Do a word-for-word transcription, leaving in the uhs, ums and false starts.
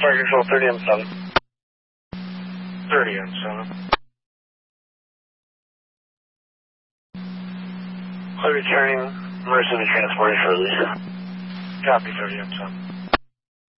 Fire control, thirty M seven. thirty M seven. I'll be returning emergency transportation for release. Copy, thirty M seven.